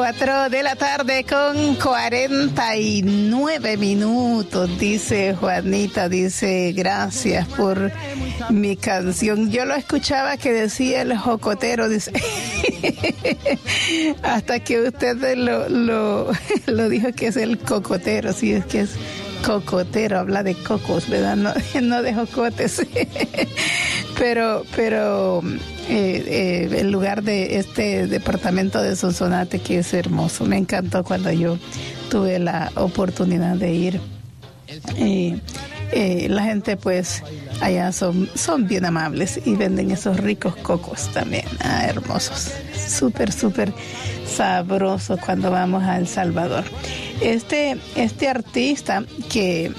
4 de la tarde con 49 minutos, dice Juanita, dice gracias por mi canción. Yo lo escuchaba que decía el jocotero, dice, hasta que usted lo dijo que es el cocotero, sí, es que es cocotero, habla de cocos, ¿verdad? No de jocotes. pero el lugar de este departamento de Sonsonate, que es hermoso, me encantó cuando yo tuve la oportunidad de ir. La gente pues allá son bien amables y venden esos ricos cocos también, hermosos, súper sabrosos cuando vamos a El Salvador. Este artista que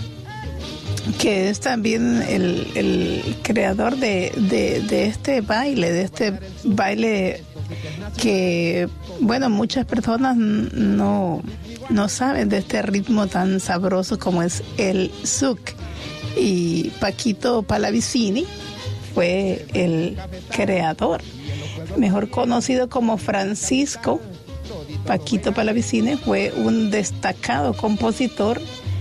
es también el creador de este baile que, bueno, muchas personas no saben de este ritmo tan sabroso como es el zouk. Y Paquito Palavicini fue el creador, mejor conocido como Francisco. Paquito Palavicini fue un destacado compositor,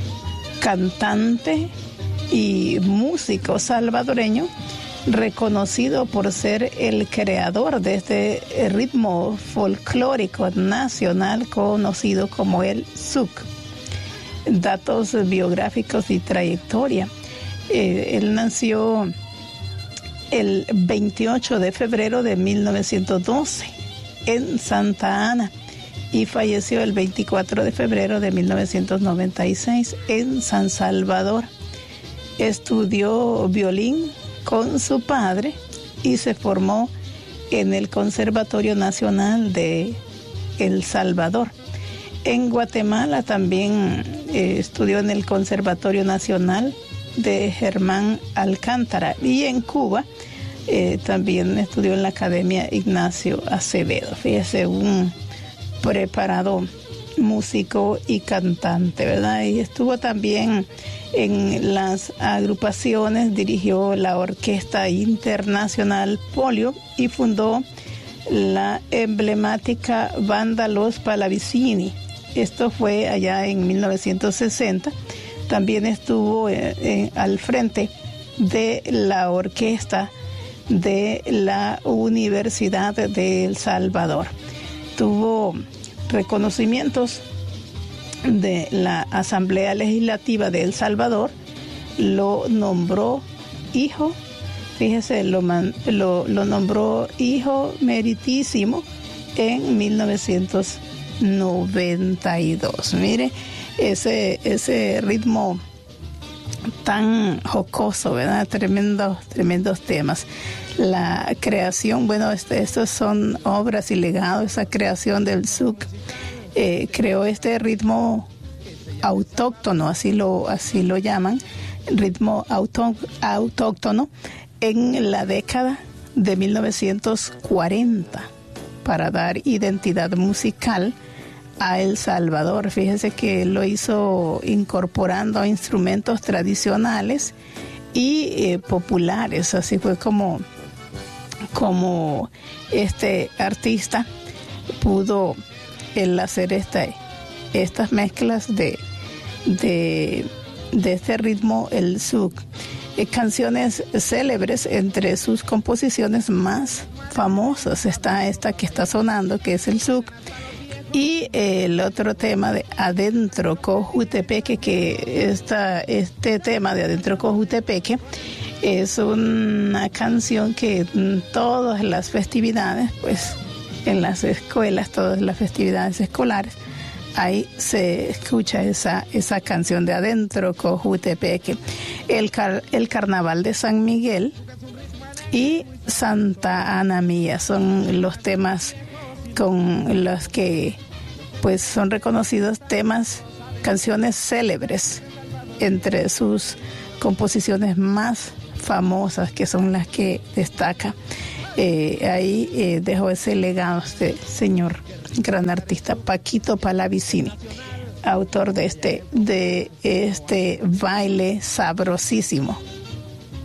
cantante y músico salvadoreño, reconocido por ser el creador de este ritmo folclórico nacional conocido como el zouk. Datos biográficos y trayectoria. Él nació el 28 de febrero de 1912 en Santa Ana y falleció el 24 de febrero de 1996 en San Salvador. Estudió violín con su padre y se formó en el Conservatorio Nacional de El Salvador. En Guatemala también estudió en el Conservatorio Nacional de Germán Alcántara y en Cuba también estudió en la Academia Ignacio Acevedo. Fíjese, un preparado músico y cantante, ¿verdad? Y estuvo también en las agrupaciones, dirigió la Orquesta Internacional Polio y fundó la emblemática banda Los Palavicini. Esto fue allá en 1960. También estuvo al frente de la orquesta de la Universidad de El Salvador. Tuvo reconocimientos de la Asamblea Legislativa de El Salvador, lo nombró hijo, fíjese, lo nombró hijo meritísimo en 1992. Mire, ese ritmo tan jocoso, ¿verdad? Tremendos temas. La creación, bueno, estos son obras y legados, esa creación del zouk. Creó este ritmo autóctono, así lo llaman, ritmo autóctono, en la década de 1940 para dar identidad musical a El Salvador. Fíjese que lo hizo incorporando instrumentos tradicionales y populares. Así fue como este artista pudo el hacer estas mezclas de este ritmo, el zouk. Canciones célebres, entre sus composiciones más famosas está esta que está sonando, que es el zouk, y el otro tema de Adentro Cojutepeque, que este tema de Adentro Cojutepeque es una canción que en todas las festividades, pues en las escuelas, todas las festividades escolares, ahí se escucha esa canción de Adentro Cojutepeque. El Carnaval de San Miguel y Santa Ana Mía son los temas con los que pues son reconocidos canciones célebres entre sus composiciones más famosas, que son las que destaca. Ahí dejó ese legado este señor, gran artista, Paquito Palavicini, autor de este baile sabrosísimo.